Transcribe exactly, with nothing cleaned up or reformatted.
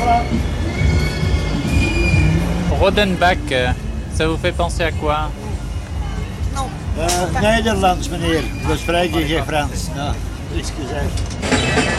Rodenbach, euh, ça vous fait penser à quoi? Uh, Nederlands, meneer. We spreken geen Frans. Nou, excuseer.